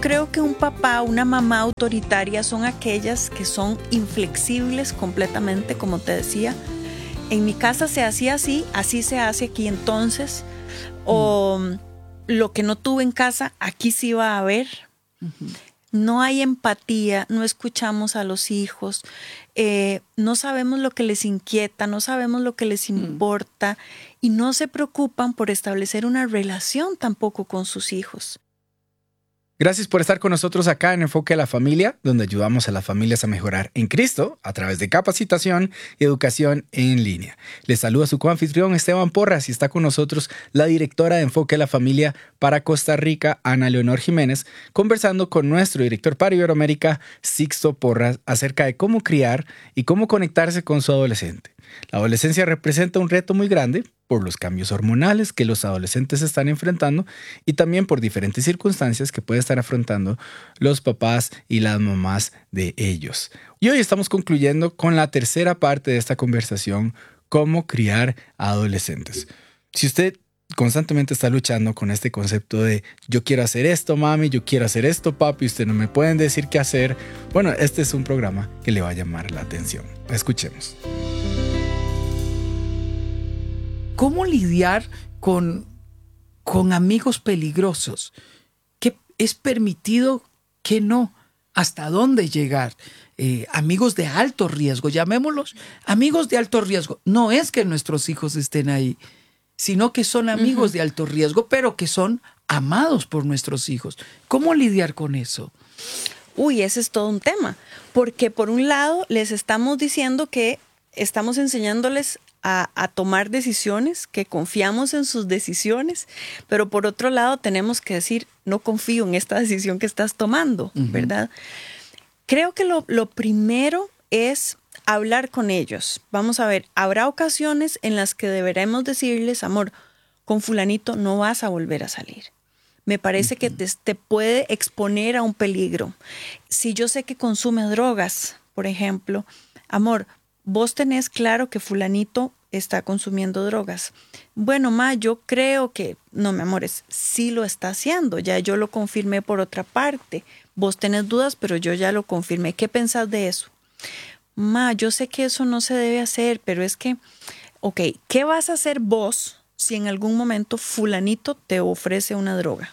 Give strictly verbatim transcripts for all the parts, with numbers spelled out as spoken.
creo que un papá, una mamá autoritaria son aquellas que son inflexibles completamente, como te decía. En mi casa se hacía así, así se hace aquí entonces. O mm. lo que no tuve en casa, aquí sí va a haber. Uh-huh. No hay empatía, no escuchamos a los hijos, eh, no sabemos lo que les inquieta, no sabemos lo que les importa mm. y no se preocupan por establecer una relación tampoco con sus hijos. Gracias por estar con nosotros acá en Enfoque a la Familia, donde ayudamos a las familias a mejorar en Cristo a través de capacitación y educación en línea. Les saluda su coanfitrión Esteban Porras y está con nosotros la directora de Enfoque a la Familia para Costa Rica, Ana Leonor Jiménez, conversando con nuestro director para Iberoamérica, Sixto Porras, acerca de cómo criar y cómo conectarse con su adolescente. La adolescencia representa un reto muy grande por los cambios hormonales que los adolescentes están enfrentando y también por diferentes circunstancias que pueden estar afrontando los papás y las mamás de ellos. Y hoy estamos concluyendo con la tercera parte de esta conversación, cómo criar a adolescentes. Si usted constantemente está luchando con este concepto de yo quiero hacer esto, mami, yo quiero hacer esto, papi, ustedes no me pueden decir qué hacer, bueno, este es un programa que le va a llamar la atención. Escuchemos. ¿Cómo lidiar con, con amigos peligrosos? ¿Qué es permitido, qué no? ¿Hasta dónde llegar? Eh, amigos de alto riesgo, llamémoslos amigos de alto riesgo. No es que nuestros hijos estén ahí, sino que son amigos uh-huh. de alto riesgo, pero que son amados por nuestros hijos. ¿Cómo lidiar con eso? Uy, ese es todo un tema. Porque por un lado les estamos diciendo que estamos enseñándoles A, a tomar decisiones, que confiamos en sus decisiones, pero por otro lado tenemos que decir, no confío en esta decisión que estás tomando, uh-huh. ¿verdad? Creo que lo, lo primero es hablar con ellos. Vamos a ver, habrá ocasiones en las que deberemos decirles, amor, con fulanito no vas a volver a salir. Me parece uh-huh. que te, te puede exponer a un peligro. Si yo sé que consume drogas, por ejemplo, amor, vos tenés claro que fulanito está consumiendo drogas. Bueno, ma, yo creo que, no, mi amor, es, sí lo está haciendo. Ya yo lo confirmé por otra parte. Vos tenés dudas, pero yo ya lo confirmé. ¿Qué pensás de eso? Ma, yo sé que eso no se debe hacer, pero es que, ok, ¿qué vas a hacer vos si en algún momento fulanito te ofrece una droga?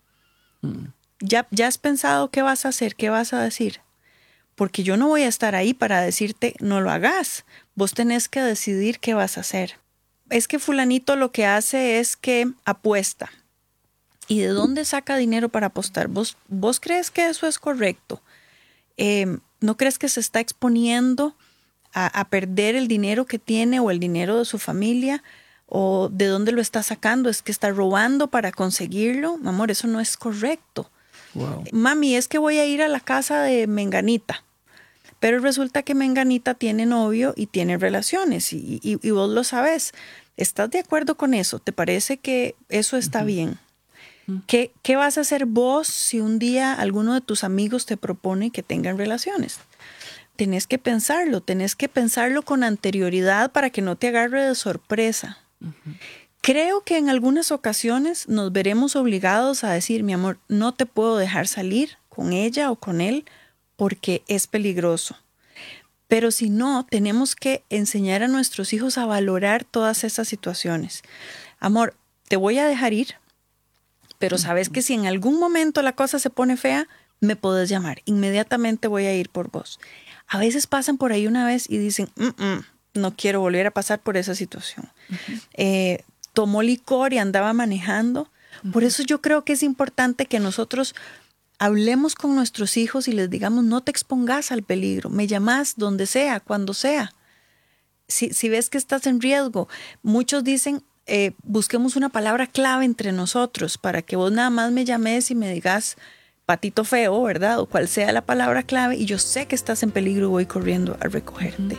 Mm. ¿Ya, ya has pensado qué vas a hacer? ¿Qué vas a decir? Porque yo no voy a estar ahí para decirte no lo hagas. Vos tenés que decidir qué vas a hacer. Es que fulanito lo que hace es que apuesta. ¿Y de dónde saca dinero para apostar? ¿Vos, vos crees que eso es correcto? Eh, ¿No crees que se está exponiendo a, a perder el dinero que tiene o el dinero de su familia? ¿O de dónde lo está sacando? ¿Es que está robando para conseguirlo? Amor, eso no es correcto. Wow. Mami, es que voy a ir a la casa de Menganita. Pero resulta que Menganita tiene novio y tiene relaciones y, y, y vos lo sabes. ¿Estás de acuerdo con eso? ¿Te parece que eso está uh-huh. bien? Uh-huh. ¿Qué, ¿Qué vas a hacer vos si un día alguno de tus amigos te propone que tengan relaciones? Tenés que pensarlo, tenés que pensarlo con anterioridad para que no te agarre de sorpresa. Uh-huh. Creo que en algunas ocasiones nos veremos obligados a decir, mi amor, no te puedo dejar salir con ella o con él porque es peligroso. Pero si no, tenemos que enseñar a nuestros hijos a valorar todas esas situaciones. Amor, te voy a dejar ir, pero sabes que si en algún momento la cosa se pone fea, me podés llamar. Inmediatamente voy a ir por vos. A veces pasan por ahí una vez y dicen, no quiero volver a pasar por esa situación. Uh-huh. Eh, tomó licor y andaba manejando. Uh-huh. Por eso yo creo que es importante que nosotros hablemos con nuestros hijos y les digamos, no te expongas al peligro, me llamás donde sea, cuando sea. Si, si ves que estás en riesgo, muchos dicen, eh, busquemos una palabra clave entre nosotros para que vos nada más me llames y me digas patito feo, ¿verdad? O cual sea la palabra clave y yo sé que estás en peligro y voy corriendo a recogerte.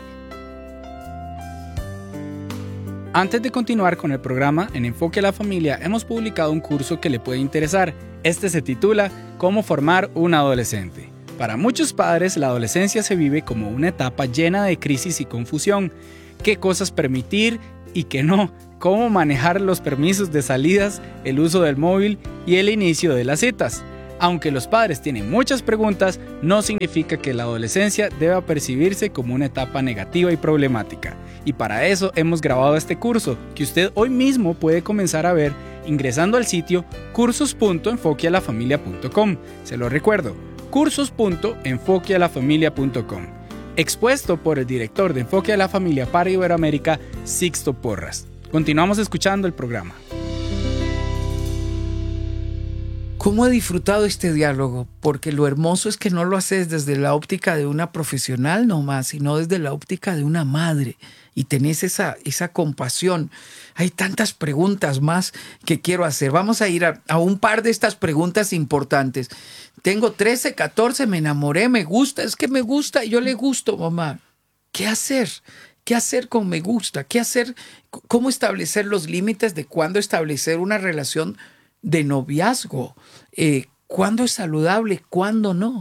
Antes de continuar con el programa, en Enfoque a la Familia hemos publicado un curso que le puede interesar. Este se titula Cómo formar un adolescente. Para muchos padres, la adolescencia se vive como una etapa llena de crisis y confusión. ¿Qué cosas permitir y qué no? ¿Cómo manejar los permisos de salidas, el uso del móvil y el inicio de las citas? Aunque los padres tienen muchas preguntas, no significa que la adolescencia deba percibirse como una etapa negativa y problemática. Y para eso hemos grabado este curso, que usted hoy mismo puede comenzar a ver ingresando al sitio cursos punto enfoque a la familia punto com. Se lo recuerdo, cursos punto enfoque a la familia punto com. Expuesto por el director de Enfoque a la Familia para Iberoamérica, Sixto Porras. Continuamos escuchando el programa. ¿Cómo he disfrutado este diálogo? Porque lo hermoso es que no lo haces desde la óptica de una profesional nomás, sino desde la óptica de una madre. Y tenés esa, esa compasión. Hay tantas preguntas más que quiero hacer. Vamos a ir a, a un par de estas preguntas importantes. Tengo trece, catorce, me enamoré, me gusta, es que me gusta y yo le gusto, mamá. ¿Qué hacer? ¿Qué hacer con me gusta? ¿Qué hacer? ¿Cómo establecer los límites de cuándo establecer una relación de noviazgo? Eh, ¿Cuándo es saludable? ¿Cuándo no?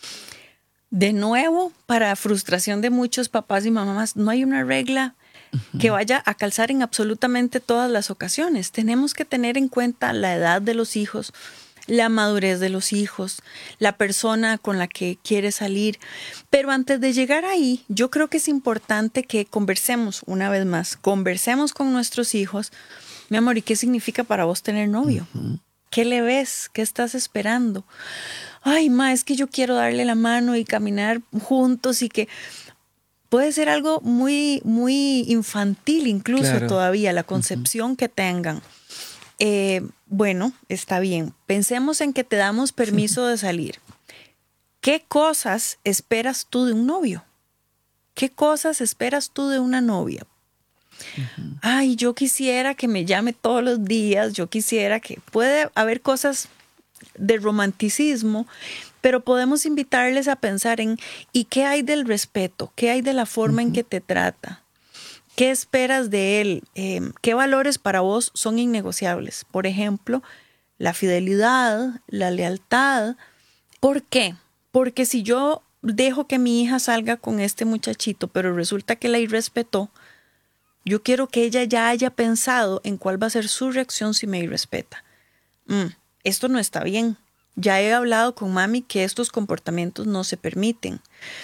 De nuevo, para frustración de muchos papás y mamás, no hay una regla uh-huh. que vaya a calzar en absolutamente todas las ocasiones. Tenemos que tener en cuenta la edad de los hijos, la madurez de los hijos, la persona con la que quiere salir. Pero antes de llegar ahí, yo creo que es importante que conversemos una vez más, conversemos con nuestros hijos. Mi amor, ¿y qué significa para vos tener novio? Uh-huh. ¿Qué le ves? ¿Qué estás esperando? Ay, ma, es que yo quiero darle la mano y caminar juntos y que puede ser algo muy, muy infantil incluso claro. todavía, la concepción uh-huh. que tengan. Eh, bueno, está bien. Pensemos en que te damos permiso de salir. ¿Qué cosas esperas tú de un novio? ¿Qué cosas esperas tú de una novia? Uh-huh. Ay, yo quisiera que me llame todos los días, yo quisiera que... Puede haber cosas de romanticismo, pero podemos invitarles a pensar en ¿y qué hay del respeto? ¿Qué hay de la forma uh-huh. en que te trata? ¿Qué esperas de él? Eh, ¿Qué valores para vos son innegociables? Por ejemplo, la fidelidad, la lealtad. ¿Por qué? Porque si yo dejo que mi hija salga con este muchachito, pero resulta que la irrespetó, yo quiero que ella ya haya pensado en cuál va a ser su reacción si me irrespeta. Mm, esto no está bien. Ya he hablado con mami que estos comportamientos no se permiten.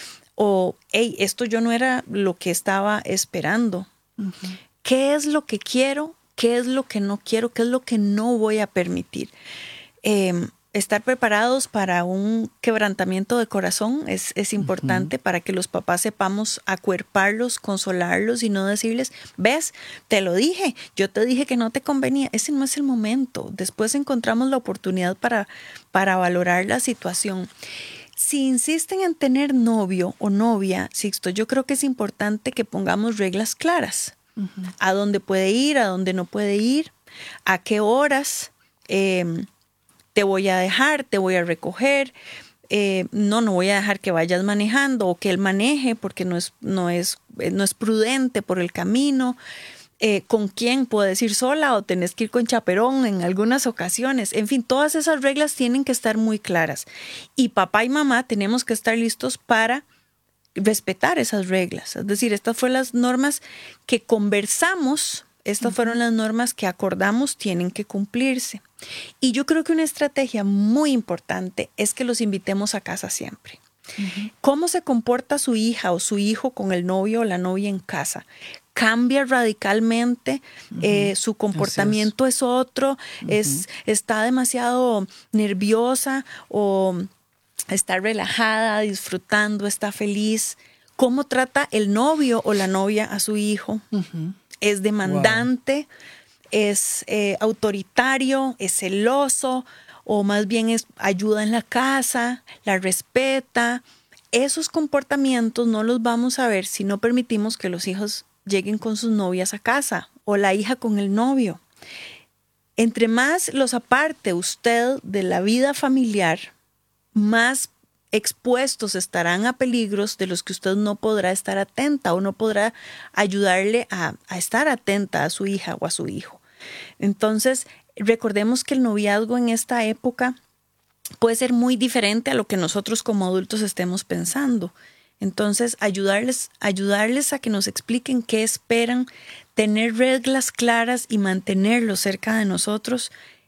O, hey, esto yo no era lo que estaba esperando. Uh-huh. ¿Qué es lo que quiero? ¿Qué es lo que no quiero? ¿Qué es lo que no voy a permitir? Eh, estar preparados para un quebrantamiento de corazón es, es importante uh-huh. para que los papás sepamos acuerparlos, consolarlos y no decirles, ves, te lo dije, yo te dije que no te convenía. Ese no es el momento. Después encontramos la oportunidad para, para valorar la situación. Si insisten en tener novio o novia, Sixto, yo creo que es importante que pongamos reglas claras. Uh-huh. A dónde puede ir, a dónde no puede ir, a qué horas eh, te voy a dejar, te voy a recoger. Eh, no, no voy a dejar que vayas manejando o que él maneje porque no es, no es, no es prudente por el camino. Eh, ¿Con quién puedes ir sola o tenés que ir con chaperón en algunas ocasiones? En fin, todas esas reglas tienen que estar muy claras. Y papá y mamá tenemos que estar listos para respetar esas reglas. Es decir, estas fueron las normas que conversamos, estas uh-huh. fueron las normas que acordamos tienen que cumplirse. Y yo creo que una estrategia muy importante es que los invitemos a casa siempre. Uh-huh. ¿Cómo se comporta su hija o su hijo con el novio o la novia en casa? Cambia radicalmente, uh-huh. eh, su comportamiento es, es otro, uh-huh. es, está demasiado nerviosa o está relajada, disfrutando, está feliz. ¿Cómo trata el novio o la novia a su hijo? Uh-huh. ¿Es demandante? Wow. ¿Es eh, autoritario? ¿Es celoso? ¿O más bien es ayuda en la casa? ¿La respeta? Esos comportamientos no los vamos a ver si no permitimos que los hijos lleguen con sus novias a casa o la hija con el novio. Entre más los aparte usted de la vida familiar, más expuestos estarán a peligros de los que usted no podrá estar atenta o no podrá ayudarle a, a estar atenta a su hija o a su hijo. Entonces, recordemos que el noviazgo en esta época puede ser muy diferente a lo que nosotros como adultos estemos pensando. Entonces, ayudarles, ayudarles a que nos expliquen qué esperan, tener reglas claras y mantenerlos cerca de nosotros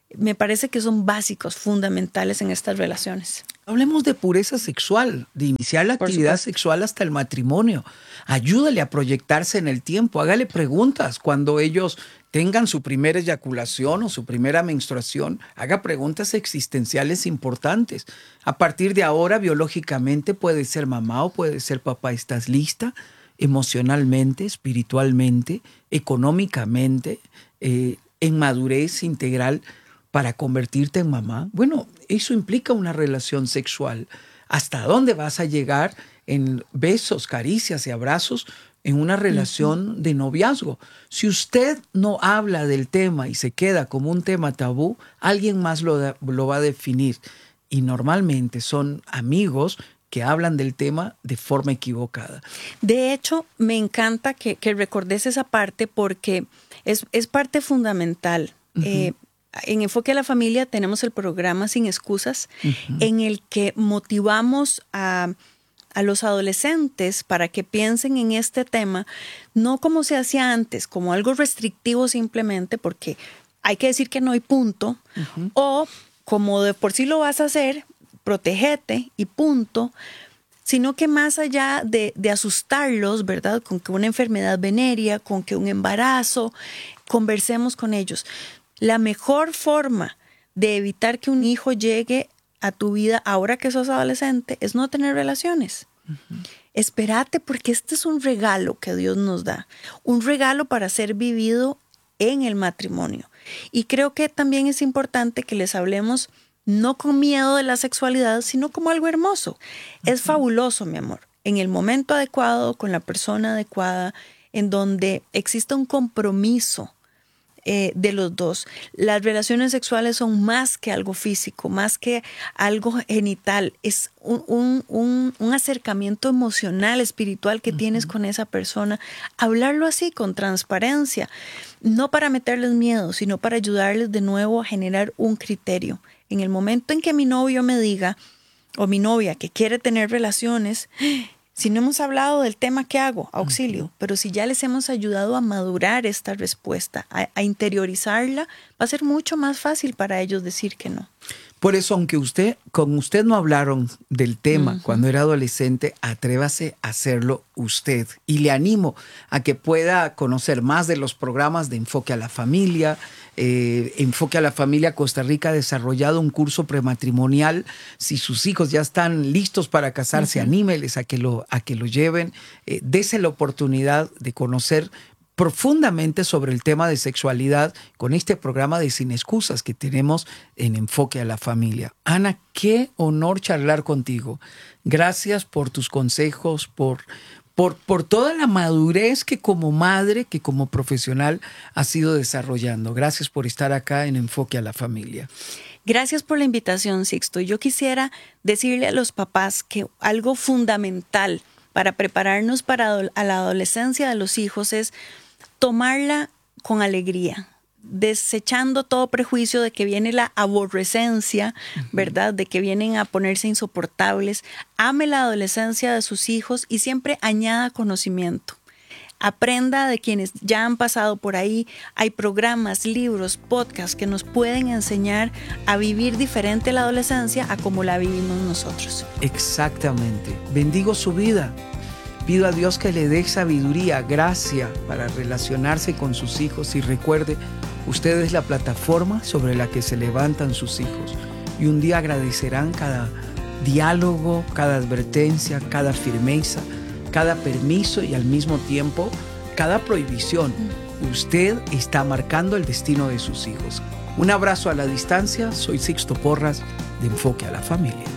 me parece que son básicos, fundamentales en estas relaciones. Hablemos de pureza sexual, de iniciar la Por actividad supuesto. sexual hasta el matrimonio. Ayúdale a proyectarse en el tiempo, hágale preguntas cuando ellos tengan su primera eyaculación o su primera menstruación. Haga preguntas existenciales importantes. A partir de ahora, biológicamente, puede ser mamá o puede ser papá. ¿Estás lista? Emocionalmente, espiritualmente, económicamente, eh, en madurez integral para convertirte en mamá. Bueno, eso implica una relación sexual. ¿Hasta dónde vas a llegar en besos, caricias y abrazos en una relación uh-huh. de noviazgo? Si usted no habla del tema y se queda como un tema tabú, alguien más lo, da, lo va a definir. Y normalmente son amigos que hablan del tema de forma equivocada. De hecho, me encanta que, que recordes esa parte porque es, es parte fundamental. Uh-huh. Eh, en Enfoque a la Familia tenemos el programa Sin Excusas, uh-huh. en el que motivamos a, a los adolescentes para que piensen en este tema, no como se hacía antes, como algo restrictivo simplemente, porque hay que decir que no hay punto, uh-huh. o como de por sí lo vas a hacer, protégete y punto, sino que más allá de, de asustarlos, ¿verdad? Con que una enfermedad venérea, con que un embarazo, conversemos con ellos. La mejor forma de evitar que un hijo llegue a tu vida ahora que sos adolescente es no tener relaciones. Uh-huh. Espérate, porque este es un regalo que Dios nos da, un regalo para ser vivido en el matrimonio. Y creo que también es importante que les hablemos no con miedo de la sexualidad, sino como algo hermoso. Uh-huh. Es fabuloso, mi amor, en el momento adecuado, con la persona adecuada, en donde exista un compromiso eh, de los dos. Las relaciones sexuales son más que algo físico, más que algo genital. Es un, un, un, un acercamiento emocional, espiritual que uh-huh. tienes con esa persona. Hablarlo así, con transparencia, no para meterles miedo, sino para ayudarles de nuevo a generar un criterio. En el momento en que mi novio me diga, o mi novia que quiere tener relaciones, si no hemos hablado del tema, ¿qué hago? Auxilio. Uh-huh. Pero si ya les hemos ayudado a madurar esta respuesta, a, a interiorizarla, va a ser mucho más fácil para ellos decir que no. Por eso, aunque usted, con usted no hablaron del tema uh-huh. cuando era adolescente, atrévase a hacerlo usted. Y le animo a que pueda conocer más de los programas de Enfoque a la Familia. Eh, Enfoque a la Familia Costa Rica ha desarrollado un curso prematrimonial. Si sus hijos ya están listos para casarse, uh-huh. anímeles a que lo, a que lo lleven. Eh, dese la oportunidad de conocer profundamente sobre el tema de sexualidad con este programa de Sin Excusas que tenemos en Enfoque a la Familia. Ana, qué honor charlar contigo. Gracias por tus consejos, por, por, por toda la madurez que como madre, que como profesional has ido desarrollando. Gracias por estar acá en Enfoque a la Familia. Gracias por la invitación, Sixto. Yo quisiera decirle a los papás que algo fundamental para prepararnos para a la adolescencia de los hijos es tomarla con alegría, desechando todo prejuicio de que viene la aborrecencia, uh-huh. ¿verdad? De que vienen a ponerse insoportables. Ame la adolescencia de sus hijos y siempre añada conocimiento. Aprenda de quienes ya han pasado por ahí. Hay programas, libros, podcasts que nos pueden enseñar a vivir diferente la adolescencia a como la vivimos nosotros. Exactamente. Bendigo su vida. Pido a Dios que le dé sabiduría, gracia para relacionarse con sus hijos y recuerde, usted es la plataforma sobre la que se levantan sus hijos y un día agradecerán cada diálogo, cada advertencia, cada firmeza, cada permiso y al mismo tiempo cada prohibición. Usted está marcando el destino de sus hijos. Un abrazo a la distancia. Soy Sixto Porras de Enfoque a la Familia.